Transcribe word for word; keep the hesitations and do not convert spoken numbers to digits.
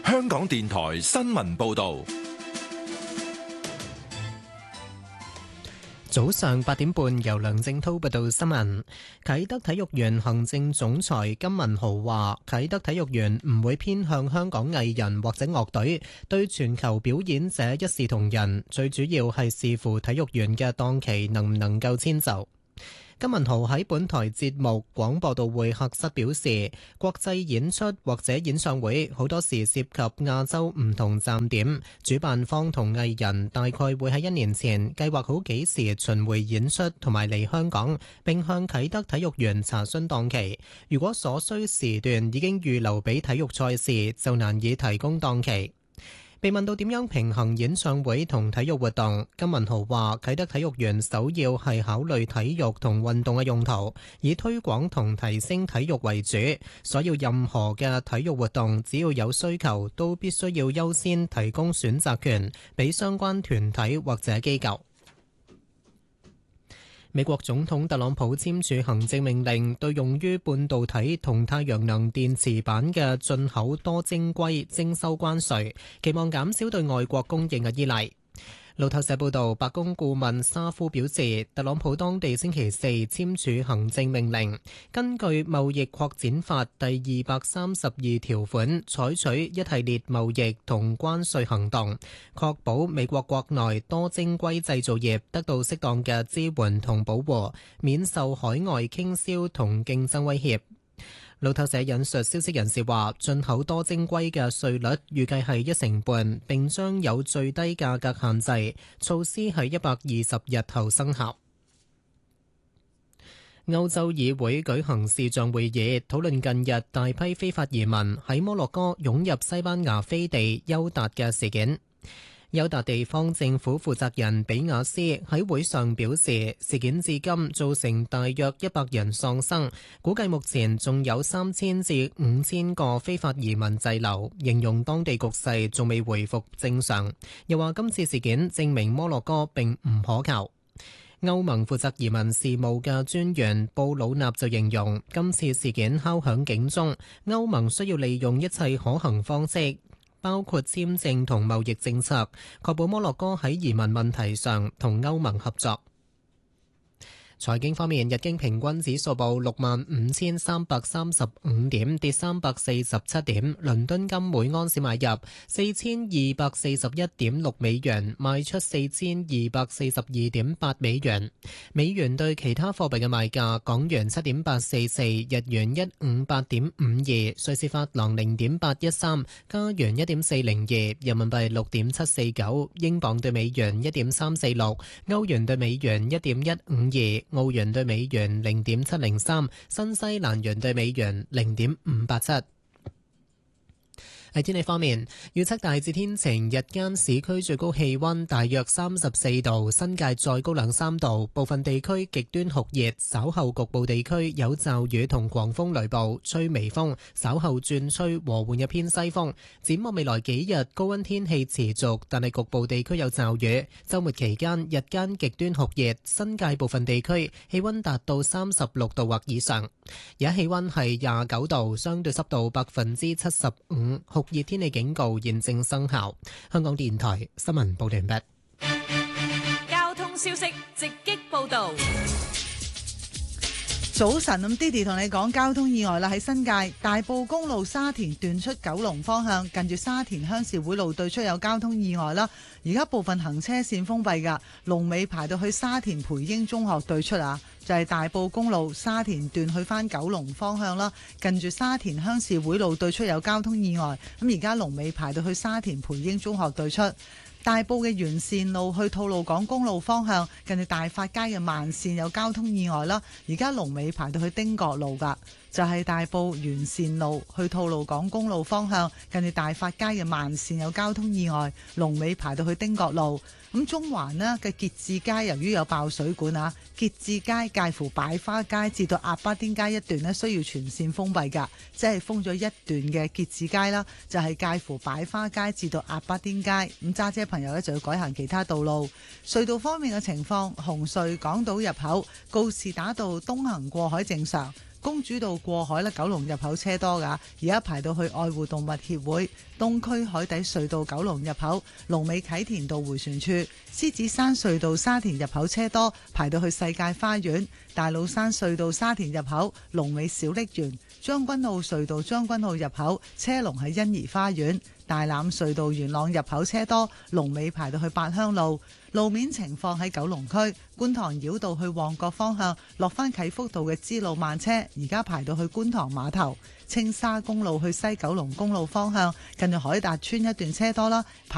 香港電台新聞報道。 早上八點半，由梁正滔報道新聞。啟德體育園行政總裁金文豪話：啟德體育園唔會偏向香港藝人或者樂隊，對全球表演者一視同仁，最主要係視乎體育園嘅檔期能唔能夠遷就。金文豪喺本台節目廣播道會客室表示，國際演出或者演唱會好多時涉及亞洲唔同站點，主辦方同藝人大概會喺一年前計劃好幾時巡迴演出同埋嚟香港，並向啟德體育園查詢檔期。如果所需時段已經預留俾體育賽事，就難以提供檔期。被問到點樣平衡演唱會同體育活動，金文豪話：啟德體育園首要係考慮體育同運動嘅用途，以推廣同提升體育為主。所有任何嘅體育活動，只要有需求，都必須要優先提供選擇權俾相關團體或者機構。美國總統特朗普簽署行政命令，對用於半導體同太陽能電池板嘅進口多晶硅徵收關稅，期望減少對外國供應嘅依賴。路透社報道，白宮顧問沙夫表示，特朗普當地星期四簽署行政命令，根據貿易擴展法第二百三十二條款，採取一系列貿易同關稅行動，確保美國國內多晶硅製造業得到適當嘅支援同保護，免受海外傾銷同競爭威脅。路透社引述消息人士話，進口多晶硅嘅稅率預計係一成半，並將有最低價格限制，措施喺一百二十日後生效。歐洲議會舉行視像會議，討論近日大批非法移民喺摩洛哥湧入西班牙飛地休達嘅事件。休達地方政府負責人比亞斯喺會上表示，事件至今造成大約一百人喪生，估計目前仲有三千至五千個非法移民滯留，形容當地局勢仲未回復正常。又話今次事件證明摩洛哥並唔可靠。歐盟負責移民事務嘅專員布魯納就形容，今次事件敲響警鐘，歐盟需要利用一切可行方式，包括簽證同貿易政策，確保摩洛哥喺移民問題上同歐盟合作。財經方面，日經平均指數報六萬五千三百三十五點，跌三百四十七點。倫敦金每安士買入四千二百四十一點六美元，賣出四千二百四十二點八美元。美元對其他貨幣嘅賣價：港元七點八四四，日元一五八點五二，瑞士法郎零點八一三，加元一點四零二，人民幣六點七四九，英鎊對美元一點三四六，歐元對美元一點一五二。澳元對美元零點七零三，新西蘭元對美元零點五八七。喺天氣方面，預測大致天晴，日間市區最高氣溫大約三十四度，新界再高兩三度，部分地區極端酷熱，稍後局部地區有驟雨同狂風雷暴，吹微風，稍後轉吹和緩一偏西風。展望未來幾日，高溫天氣持續，但係局部地區有驟雨。週末期間，日間極端酷熱，新界部分地區氣溫達到三十六度或以上。而家氣溫係廿九度，相對濕度百分之七十五，酷熱天氣警告現正生效。香港電台新聞報道完畢。 交通消息直擊報道。 早晨，咁 Didi 同你講交通意外啦，喺新界大埔公路沙田段出九龍方向，近住沙田鄉事會路對出有交通意外啦。而家部分行車線封閉噶，龍尾排到去沙田培英中學對出啊，就係、是、大埔公路沙田段去翻九龍方向啦。近住沙田鄉事會路對出有交通意外，咁而家龍尾排到去沙田培英中學對出。大埔嘅沿線路去吐露港公路方向，近住大發街嘅慢線有交通意外啦。而家龍尾排到去丁角路噶，就係、是、大埔沿線路去吐露港公路方向，近住大發街嘅慢線有交通意外，龍尾排到去丁角路。咁中環呢嘅結志街由於有爆水管啊，結志街介乎擺花街至到鴨巴甸街一段呢需要全線封閉㗎，即係封咗一段嘅結志街啦，就係、是、介乎擺花街至到鴨巴甸街。咁揸車朋友呢就要改行其他道路。隧道方面嘅情況，紅隧港島入口告士打道東行過海正常。 公主道過海咧，九龍入口車多噶，而家排到去愛護動物協會。東區海底隧道九龍入口，龍尾啟田道迴旋處。獅子山隧道沙田入口車多，排到去世界花園。大老山隧道沙田入口，龍尾小瀝源。將軍澳隧道將軍澳入口，車龍喺欣怡花園。大欖隧道元朗入口車多，龍尾排到去八鄉路。路面情況喺九龍區觀塘繞道去旺角方向，落返啟福道嘅支路慢車，而家排到去觀塘碼頭。青沙公路去西九龍公路方向，近住海達村一段車多啦。